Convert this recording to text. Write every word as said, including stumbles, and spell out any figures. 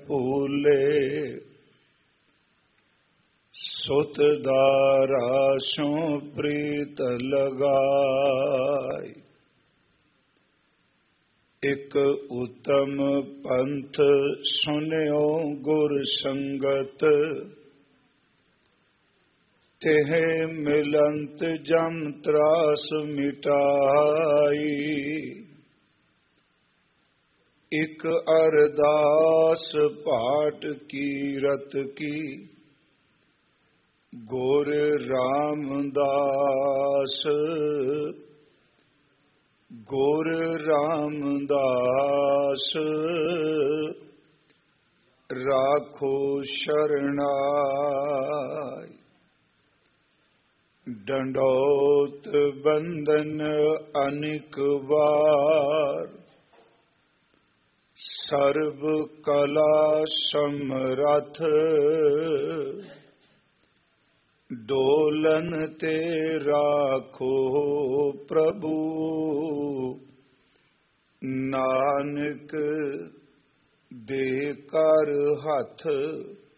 ਭੂਲੇ, ਸੁਤ ਦਾਰਾ ਸੋਂ ਪ੍ਰੀਤ ਲਗਾਈ। ਇਕ ਉਤਮ ਪੰਥ ਸੁਨਿਓ ਗੁਰ ਸੰਗਤ, ਤਿਹ ਮਿਲੰਤ ਜਮ ਤਰਾਸ ਮਿਟਾਈ। ਇਕ ਅਰਦਾਸ ਪਾਠ ਕੀਰਤ ਕੀ, ਗੁਰ ਰਾਮਦਾਸ ਗੁਰ ਰਾਮਦਾਸ ਰਾਖੋ ਸ਼ਰਨਾਈ। ਡੰਡੋਤ ਬੰਦਨ ਅਨਿਕ ਵਾਰ, ਸਰਬ ਕਲਾ ਸਮਰਥ। ਡੋਲਨ ਤੇ ਰਾਖੋ ਪ੍ਰਭੂ, ਨਾਨਕ ਦੇ ਕਰ ਹੱਥ।